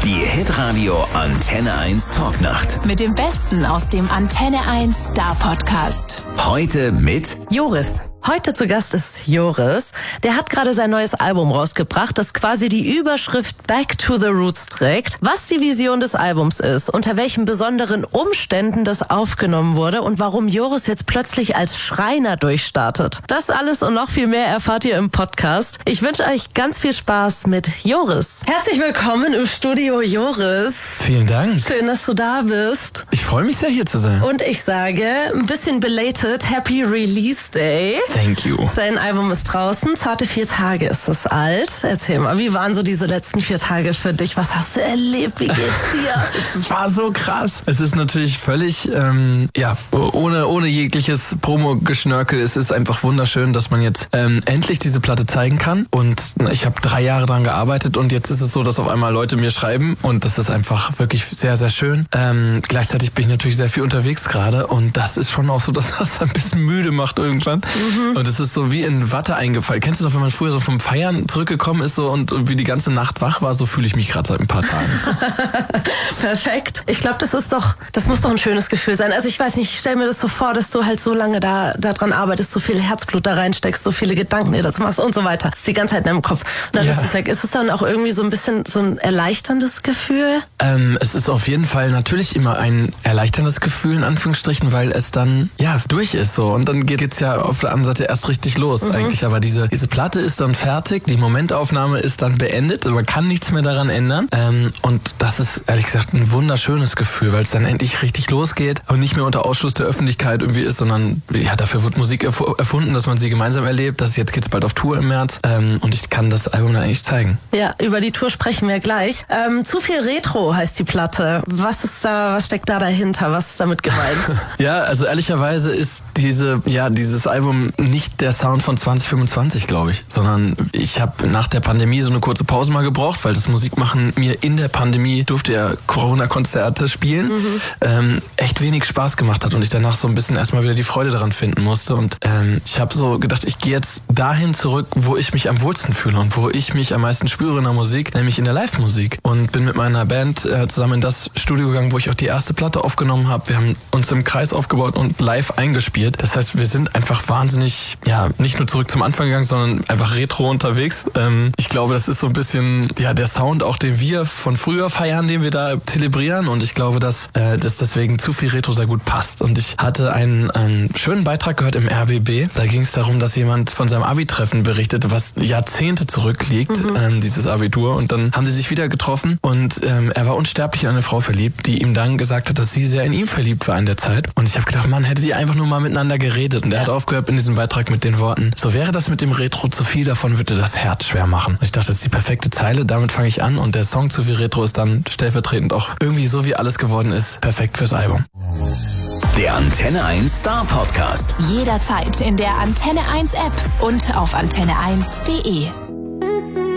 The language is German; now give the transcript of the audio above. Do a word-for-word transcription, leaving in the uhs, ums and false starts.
Die Hitradio Antenne eins Talknacht. Mit dem Besten aus dem Antenne eins Star Podcast. Heute mit Joris. Heute zu Gast ist Joris. Der hat gerade sein neues Album rausgebracht, das quasi die Überschrift Back to the Roots trägt. Was die Vision des Albums ist, unter welchen besonderen Umständen das aufgenommen wurde und warum Joris jetzt plötzlich als Schreiner durchstartet. Das alles und noch viel mehr erfahrt ihr im Podcast. Ich wünsche euch ganz viel Spaß mit Joris. Herzlich willkommen im Studio, Joris. Vielen Dank. Schön, dass du da bist. Ich freue mich sehr, hier zu sein. Und ich sage, ein bisschen belated, Happy Release Day. Thank you. Dein Album ist draußen, zarte vier Tage ist es alt. Erzähl mal, wie waren so diese letzten vier Tage für dich? Was hast du erlebt? Wie geht's dir? Es war so krass. Es ist natürlich völlig, ähm, ja, ohne, ohne jegliches Promo-Geschnörkel. Es ist einfach wunderschön, dass man jetzt ähm, endlich diese Platte zeigen kann. Und ich habe drei Jahre dran gearbeitet und jetzt ist es so, dass auf einmal Leute mir schreiben und das ist einfach wirklich sehr, sehr schön. Ähm, gleichzeitig bin ich natürlich sehr viel unterwegs gerade und das ist schon auch so, dass das ein bisschen müde macht irgendwann. Mhm. Und es ist so wie in Watte eingefallen. Kennst du noch, wenn man früher so vom Feiern zurückgekommen ist so und, und wie die ganze Nacht wach war? So fühle ich mich gerade seit ein paar Tagen. Perfekt. Ich glaube, das ist doch, das muss doch ein schönes Gefühl sein. Also ich weiß nicht, ich stelle mir das so vor, dass du halt so lange da daran arbeitest, so viel Herzblut da reinsteckst, so viele Gedanken dir dazu machst und so weiter. Das ist die ganze Zeit in deinem Kopf. Und dann ja. ist es weg. Ist es dann auch irgendwie so ein bisschen so ein erleichterndes Gefühl? Ähm, es ist auf jeden Fall natürlich immer ein erleichterndes Gefühl, in Anführungsstrichen, weil es dann, ja, durch ist so. Und dann geht es ja auf der anderen Seite erst richtig los mhm. eigentlich. Aber diese, diese Platte ist dann fertig, die Momentaufnahme ist dann beendet, man kann nichts mehr daran ändern. Ähm, und das ist ehrlich gesagt ein wunderschönes Gefühl, weil es dann endlich richtig losgeht und nicht mehr unter Ausschluss der Öffentlichkeit irgendwie ist, sondern ja, dafür wird Musik erf- erfunden, dass man sie gemeinsam erlebt. Das jetzt geht's bald auf Tour im März ähm, und ich kann das Album dann eigentlich zeigen. Ja, über die Tour sprechen wir gleich. Ähm, zu viel Retro heißt die Platte. Was ist da, was steckt da dahinter? Was ist damit gemeint? Ja, also ehrlicherweise ist diese, ja, dieses Album nicht der Sound von zwanzig fünfundzwanzig, glaube ich, sondern ich habe nach der Pandemie so eine kurze Pause mal gebraucht, weil das Musikmachen mir in der Pandemie, durfte ja Corona-Konzerte spielen, mhm. ähm, echt wenig Spaß gemacht hat und ich danach so ein bisschen erstmal wieder die Freude daran finden musste und ähm, ich habe so gedacht, ich gehe jetzt dahin zurück, wo ich mich am wohlsten fühle und wo ich mich am meisten spüre in der Musik, nämlich in der Live-Musik und bin mit meiner Band äh, zusammen in das Studio gegangen, wo ich auch die erste Platte aufgenommen habe. Wir haben uns im Kreis aufgebaut und live eingespielt. Das heißt, wir sind einfach wahnsinnig, ja, nicht nur zurück zum Anfang gegangen, sondern einfach retro unterwegs. Ähm, ich glaube, das ist so ein bisschen, ja, der Sound auch, den wir von früher feiern, den wir da zelebrieren und ich glaube, dass, äh, dass deswegen zu viel Retro sehr gut passt. Und ich hatte einen, einen schönen Beitrag gehört im R B B. Da ging es darum, dass jemand von seinem Abi-Treffen berichtete, was Jahrzehnte zurückliegt, mhm. ähm, dieses Abitur. Und dann haben sie sich wieder getroffen und ähm, er war unsterblich in eine Frau verliebt, die ihm dann gesagt hat, dass sie sehr in ihn verliebt war in der Zeit. Und ich habe gedacht, man, hätte die einfach nur mal miteinander geredet. Und er ja. hat aufgehört in diesem Beitrag mit den Worten, so wäre das mit dem Retro zu viel, davon würde das Herz schwer machen. Und ich dachte, das ist die perfekte Zeile, damit fange ich an. Und der Song Zu viel Retro ist dann stellvertretend auch irgendwie so, wie alles geworden ist, perfekt fürs Album. Der Antenne eins Star Podcast. Jederzeit in der Antenne eins App und auf antenne eins punkt de.